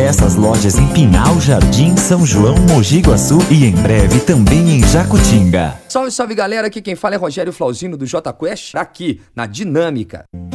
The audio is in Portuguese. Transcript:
Peças, lojas em Pinhal, Jardim, São João, Mogi Guaçu e em breve também em Jacutinga. Salve, salve galera, aqui quem fala é Rogério Flauzino do J Quest, aqui na Dinâmica.